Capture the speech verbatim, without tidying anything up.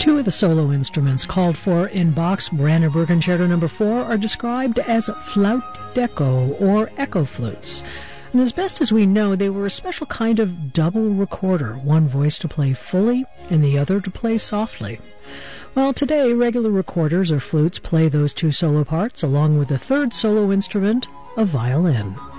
Two of the solo instruments called for in Bach's Brandenburg Concerto number four are described as Flaut d'Echo or echo flutes. And as best as we know, they were a special kind of double recorder, one voice to play fully and the other to play softly. Well, today, regular recorders or flutes play those two solo parts, along with the third solo instrument, a violin.